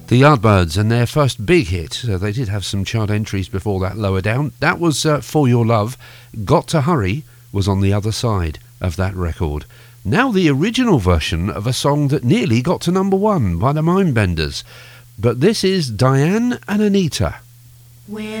The Yardbirds and their first big hit. They did have some chart entries before that, lower down. That was For Your Love. Got to Hurry was on the other side of that record. Now the original version of a song that nearly got to number one by the Mindbenders. But this is Diane and Anita. When